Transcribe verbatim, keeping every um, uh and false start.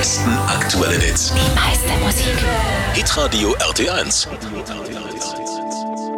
besten aktuellen Hits. Die meiste Musik. Hitradio R T eins.